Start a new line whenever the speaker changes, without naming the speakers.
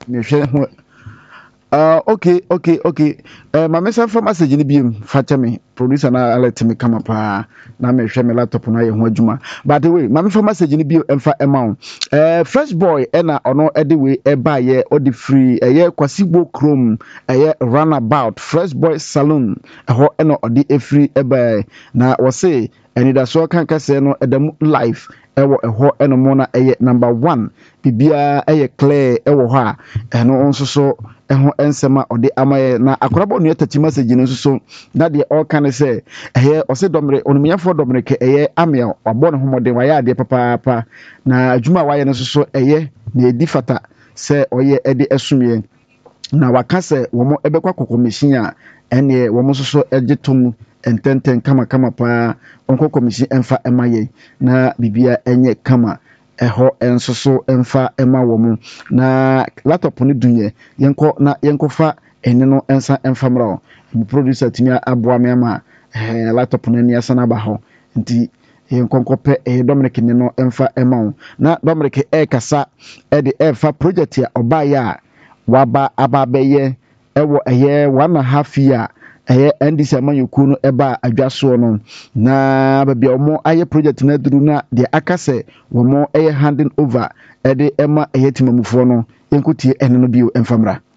me hwe okay. My son from message ni bi facha me producer na alert me kama pa na me hwe me laptop na ye ho adwuma. By the way, my from message ni bi emfa amount. Fresh boy na ono e de we e ba ye o de free ye Kwasigbo Chrome runabout Fresh boy salon ho na o de free e ba na wo say eni da so kan kase no edam life ewo eho eno mo na eye number 1 bibia eye clear ewo ho a eno onso so eho ensema ode amaye na akorabo no yetati message no so na de all kan say eye ose domre onumyafo domre ke eye amia wabo no homode wa ya de papa na adwuma wa ye no so eye na edi fata se oye ede esumye na wakase womo ebekwa kokomishin a ene womo so egitom ententen kama pa onko commission emfa emaye na bibia enye kama eho ensoso emfa ema womu na laptop ni dunye yenko fa ene no ensa emfa mra mu producer timi aboa me ma laptop no ni asana ba ho nti yenkonkope Dominic ne no emfa ema na Dominic kasa de efa project ya obaya waba ababeye ewo 1.5 year NDC amanyoku no eba adwaso no na babia omo aye project na duru na de akase womo handing over de ema timamufo no enkutie ene no bio emfamra